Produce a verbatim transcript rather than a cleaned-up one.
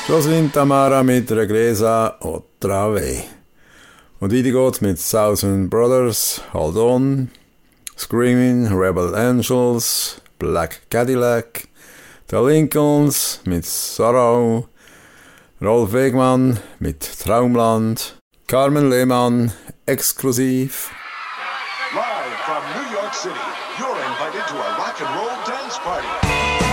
So sind Tamara mit Regresa otra vez. Und weiter geht's mit Thousand Brothers, Hold On, Screaming, Rebel Angels, Black Cadillac, The Lincolns mit Sorrow, Rolf Wegmann mit Traumland, Carmen Lehmann, Exklusiv. Live from New York City, you're invited to a rock and roll dance party.